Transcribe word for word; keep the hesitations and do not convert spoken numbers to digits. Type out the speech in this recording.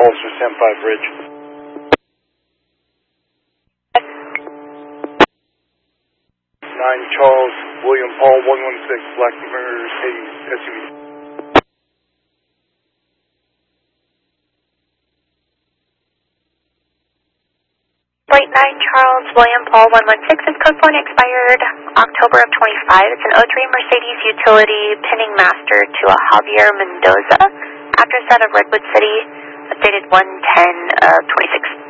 Pulsar seven five Ridge. nine Charles, William Paul, one one six, Black Mercedes S U V. Flight nine Charles, William Paul, one one six is code point expired October of twenty-five. It's an oh three Mercedes utility pinning master to a Javier Mendoza. Address out of Redwood City, updated one ten of twenty-six.